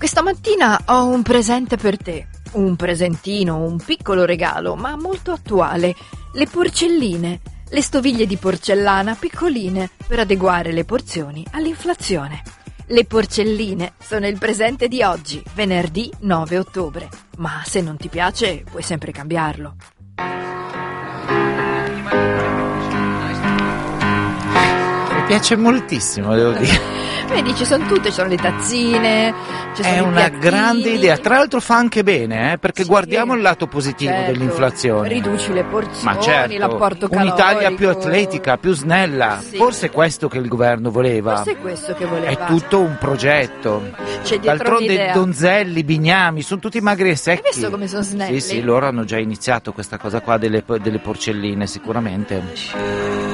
Questa mattina ho un presente per te, un presentino, un piccolo regalo, ma molto attuale. Le porcelline, le stoviglie di porcellana piccoline per adeguare le porzioni all'inflazione. Le porcelline sono il presente di oggi, venerdì 9 ottobre, ma se non ti piace puoi sempre cambiarlo. Mi piace moltissimo, devo dire. Vedi, ci sono tutte, ci sono le tazzine, ci sono È i una piattini. grande idea, tra l'altro fa anche bene, perché Sì, guardiamo il lato positivo certo, dell'inflazione. riduci le porzioni, Ma certo, l'apporto calorico. un'Italia più atletica, più snella, Sì. forse è questo che il governo voleva. Forse è questo che voleva. È tutto un progetto. C'è dietro D'altronde un'idea. Donzelli, Bignami, sono tutti magri e secchi. Hai visto come sono snelli? Sì, loro hanno già iniziato questa cosa qua delle porcelline, sicuramente.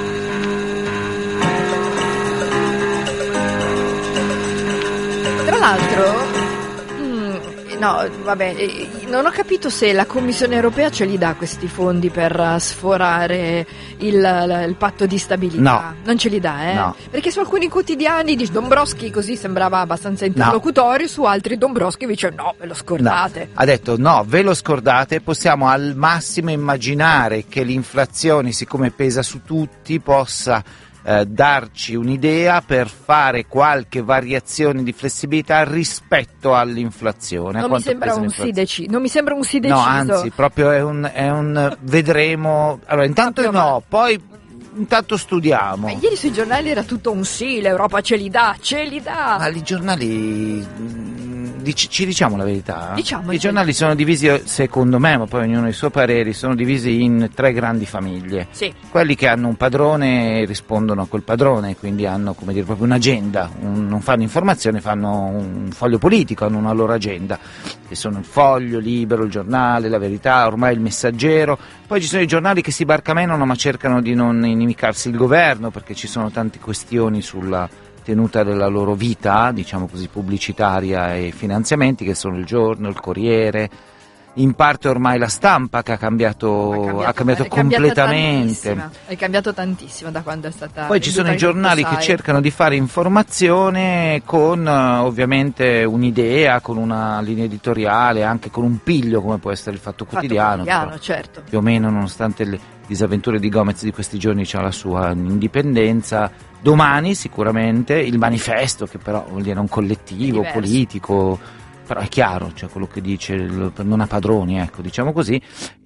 Tra l'altro, no, vabbè, non ho capito se la Commissione europea ce li dà questi fondi per sforare il patto di stabilità. No. Non ce li dà, No. Perché su alcuni quotidiani dice Dombrowski così sembrava abbastanza interlocutorio, su altri Dombrowski dice no, ve lo scordate. No, ha detto no, ve lo scordate, possiamo al massimo immaginare che l'inflazione, siccome pesa su tutti, possa darci un'idea per fare qualche variazione di flessibilità rispetto all'inflazione. Non mi sembra un sì deciso. No, anzi, proprio è un vedremo. Allora, intanto Proprio no, poi intanto studiamo. Ma ieri sui giornali era tutto un sì, l'Europa ce li dà. Ma i giornali, ci diciamo la verità? Diciamo, I giornali sono divisi, secondo me, ma poi ognuno ha i suoi pareri, sono divisi in 3 grandi famiglie. Sì. Quelli che hanno un padrone rispondono a quel padrone, quindi hanno, come dire, proprio un'agenda, non fanno informazione, fanno un foglio politico, hanno una loro agenda, che sono il Foglio, Libero, il Giornale, La Verità, ormai il Messaggero. Poi ci sono i giornali che si barcamenano ma cercano di non inimicarsi il governo, perché ci sono tante questioni sulla tenuta della loro vita, diciamo così, pubblicitaria e finanziamenti, che sono il Giorno, il Corriere, in parte ormai la Stampa che ha cambiato completamente. È cambiato tantissimo da quando è stata. Poi ci sono i giornali che cercano di fare informazione con ovviamente un'idea, con una linea editoriale, anche con un piglio come può essere il Fatto Quotidiano, però, certo. più o meno, nonostante le disavventure di Gomez di questi giorni, c'ha la sua indipendenza. Domani sicuramente il Manifesto, che però vuol dire un collettivo politico, però è chiaro, cioè quello che dice non ha padroni, ecco, diciamo così,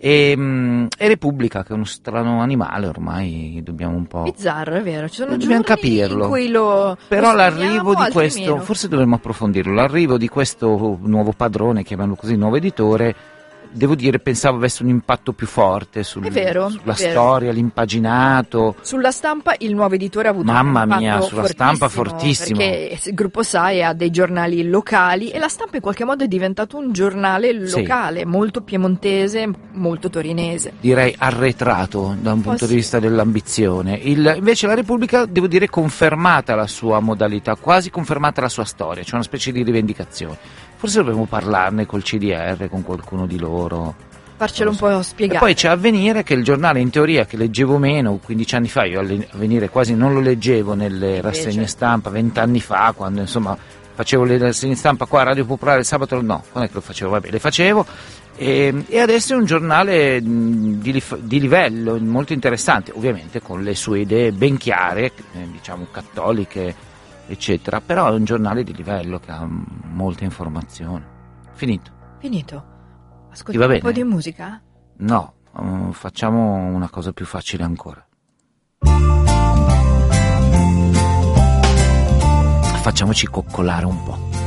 e Repubblica, che è uno strano animale, ormai dobbiamo un po'. Bizzarro, è vero, ci sono dobbiamo giorni capirlo. in cui però lo l'arrivo di altri questo, meno. forse dovremmo approfondirlo, l'arrivo di questo nuovo padrone, chiamiamolo così, nuovo editore, devo dire, pensavo avesse un impatto più forte sulla storia, l'impaginato. Sulla Stampa il nuovo editore ha avuto Mamma un impatto mia, sulla Stampa fortissimo. Perché il gruppo SAE ha dei giornali locali e la Stampa in qualche modo è diventato un giornale locale, molto piemontese, molto torinese. Direi arretrato da un punto di vista dell'ambizione. Invece la Repubblica, devo dire, confermata la sua modalità, quasi confermata la sua storia, c'è una specie di rivendicazione. Forse dovremmo parlarne col CDR, con qualcuno di loro. Farcelo un po' spiegare. E poi c'è Avvenire, che è il giornale in teoria che leggevo meno 15 anni fa, io Avvenire quasi non lo leggevo nelle rassegne stampa, 20 anni fa, quando insomma facevo le rassegne stampa qua a Radio Popolare il sabato, no, quando è che lo facevo? Vabbè, le facevo, e adesso è un giornale di livello molto interessante, ovviamente con le sue idee ben chiare, diciamo cattoliche, eccetera, però è un giornale di livello che ha molta informazione. Finito. Ascoltiamo un po' di musica? No, facciamo una cosa più facile ancora. Facciamoci coccolare un po'.